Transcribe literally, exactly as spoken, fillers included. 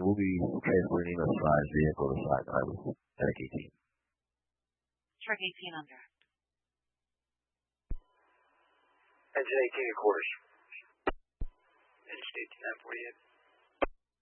we'll be transferring him a size vehicle to site nine with Medic eighteen. Truck eighteen under. Engine eighteen at quarters. Engine eighteen nine forty-eight.